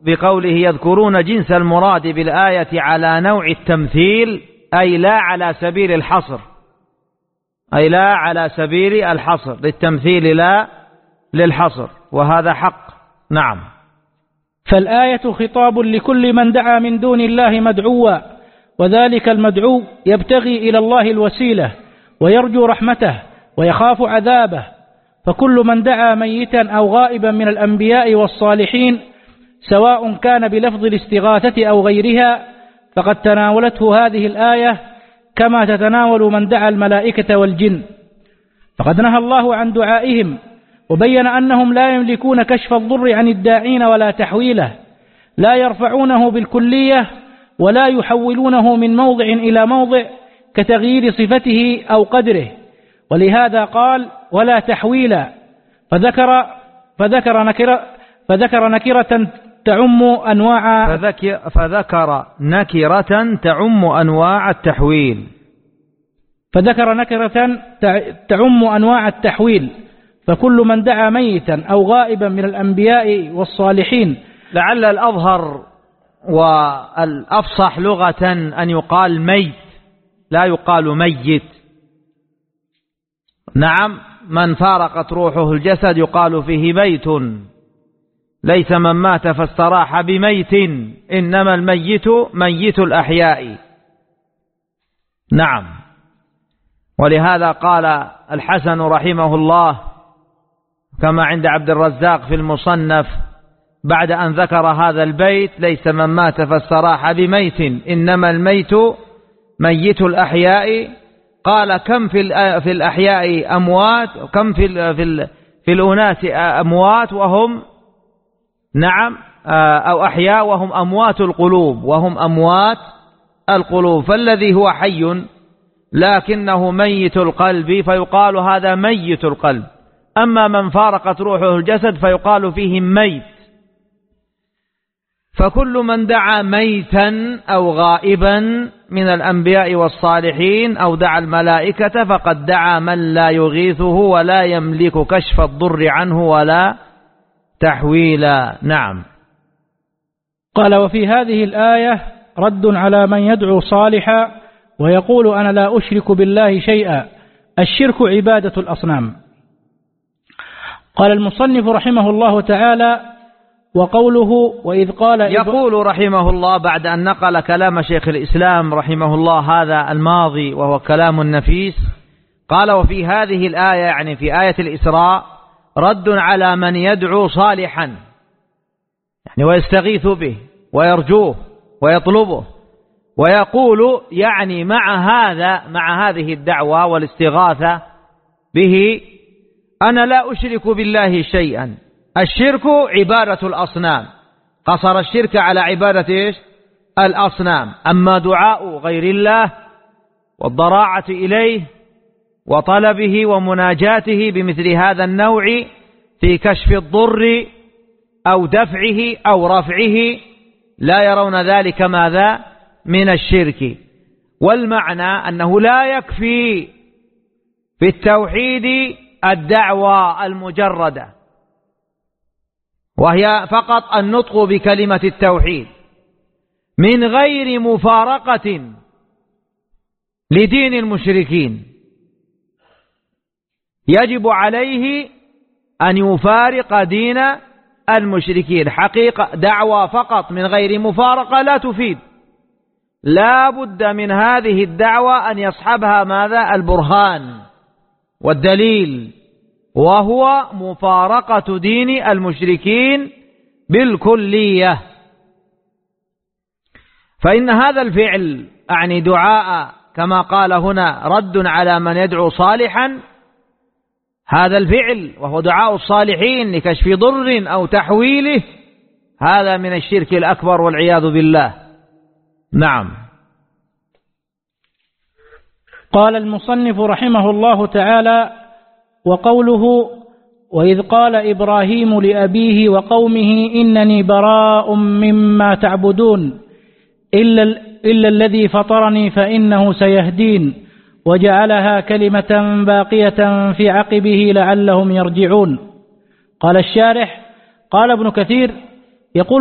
بقوله يذكرون جنس المراد بالآية على نوع التمثيل، أي لا على سبيل الحصر، أي لا على سبيل الحصر، للتمثيل لا للحصر، وهذا حق. نعم. فالآية خطاب لكل من دعا من دون الله مدعوا، وذلك المدعو يبتغي إلى الله الوسيلة ويرجو رحمته ويخاف عذابه، فكل من دعا ميتا أو غائبا من الأنبياء والصالحين سواء كان بلفظ الاستغاثة أو غيرها فقد تناولته هذه الآية كما تتناول من دعا الملائكة والجن. فقد نهى الله عن دعائهم وبين أنهم لا يملكون كشف الضر عن الداعين ولا تحويله، لا يرفعونه بالكلية ولا يحولونه من موضع إلى موضع كتغيير صفته أو قدره، ولهذا قال ولا تحويلا، فذكر نكرة تعم أنواع فذكر نكرة تعم أنواع التحويل، فذكر نكرة تعم أنواع التحويل، فكل من دعا ميتا أو غائبا من الأنبياء والصالحين. لعل الأظهر والأفصح لغة أن يقال ميت لا يقال ميت. نعم، من فارقت روحه الجسد يقال فيه ميت، ليس من مات فاستراح بميت، إنما الميت ميت الأحياء. نعم. ولهذا قال الحسن رحمه الله كما عند عبد الرزاق في المصنف بعد أن ذكر هذا البيت ليس من مات فاستراح بميت إنما الميت ميت الأحياء، قال كم في الأحياء أموات، وكم في الأناس أموات وهم نعم أو أحياء وهم أموات القلوب، وهم أموات القلوب. فالذي هو حي لكنه ميت القلب فيقال هذا ميت القلب، أما من فارقت روحه الجسد فيقال فيه ميت. فكل من دعا ميتا أو غائبا من الأنبياء والصالحين أو دعا الملائكة فقد دعا من لا يغيثه ولا يملك كشف الضر عنه ولا تحويلا. نعم. قال وفي هذه الآية رد على من يدعو صالحا ويقول أنا لا أشرك بالله شيئا، الشرك عبادة الأصنام. قال المصنف رحمه الله تعالى وقوله وإذ قال يقول رحمه الله بعد أن نقل كلام شيخ الإسلام رحمه الله هذا الماضي وهو كلام نفيس، قال وفي هذه الآية يعني في آية الإسراء رد على من يدعو صالحا يعني ويستغيث به ويرجوه ويطلبه ويقول يعني مع هذه الدعوة والاستغاثة به أنا لا أشرك بالله شيئا. الشرك عبادة الأصنام، قصر الشرك على عبادة الأصنام. أما دعاء غير الله والضراعة إليه وطلبه ومناجاته بمثل هذا النوع في كشف الضر أو دفعه أو رفعه لا يرون ذلك ماذا من الشرك. والمعنى أنه لا يكفي في التوحيد الدعوة المجردة وهي فقط النطق بكلمة التوحيد من غير مفارقة لدين المشركين، يجب عليه أن يفارق دين المشركين. حقيقة دعوة فقط من غير مفارقة لا تفيد، لا بد من هذه الدعوة أن يصحبها ماذا؟ البرهان والدليل، وهو مفارقة دين المشركين بالكلية. فإن هذا الفعل أعني دعاء كما قال هنا رد على من يدعو صالحا، هذا الفعل وهو دعاء الصالحين لكشف ضر أو تحويله هذا من الشرك الأكبر والعياذ بالله. نعم. قال المصنف رحمه الله تعالى وقوله وإذ قال إبراهيم لأبيه وقومه إنني براء مما تعبدون إلا الذي فطرني فإنه سيهدين وجعلها كلمة باقية في عقبه لعلهم يرجعون. قال الشارح قال ابن كثير يقول